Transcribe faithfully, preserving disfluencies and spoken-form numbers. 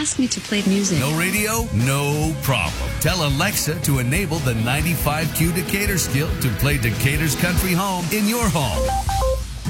asked me to play music. No radio? No problem. Tell Alexa to enable the ninety-five Q Decatur skill to play Decatur's Country Home in your home.